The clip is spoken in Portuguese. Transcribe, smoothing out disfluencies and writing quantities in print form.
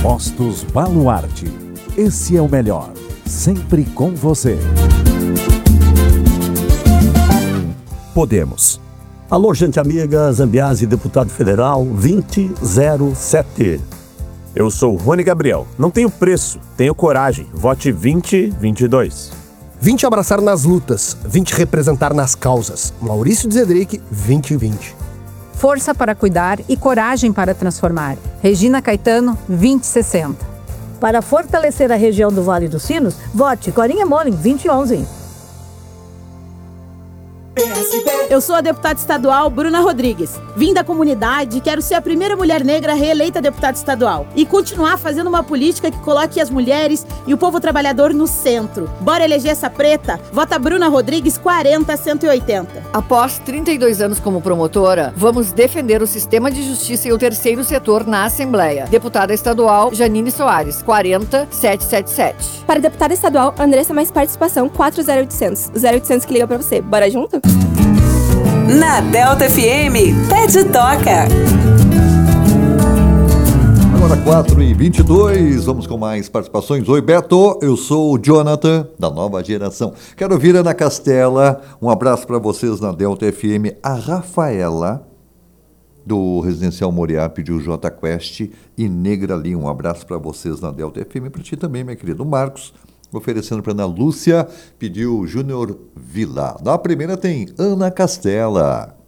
Postos Baluarte. Esse é o melhor. Sempre com você. Podemos. Alô, gente amiga, Zambiase, deputado federal 2007. Eu sou Rony Gabriel. Não tenho preço, tenho coragem. Vote 2022. 20 abraçar nas lutas, 20 representar nas causas. Maurício Zedric, 2020. Força para cuidar e coragem para transformar. Regina Caetano, 2060. Para fortalecer a região do Vale dos Sinos, vote Corinha Molin, 2011. Eu sou a deputada estadual Bruna Rodrigues. Vim da comunidade e quero ser a primeira mulher negra reeleita deputada estadual. E continuar fazendo uma política que coloque as mulheres e o povo trabalhador no centro. Bora eleger essa preta? Vota Bruna Rodrigues 40-180. Após 32 anos como promotora, vamos defender o sistema de justiça e o terceiro setor na Assembleia. Deputada estadual Janine Soares, 40-777. Para deputada estadual, Andressa Mais Participação, 40800. 0800 que liga pra você. Bora junto? Na Delta FM, Pede Toca. Agora 4h22, vamos com mais participações. Oi, Beto, eu sou o Jonathan, da nova geração. Quero ouvir Ana Castela, um abraço para vocês na Delta FM. A Rafaela, do Residencial Moriá, pediu J Quest e Negra Lee. Um abraço para vocês na Delta FM, para ti também, minha querida. O Marcos, oferecendo para Ana Lúcia, pediu Júnior Vila. Na primeira tem Ana Castela.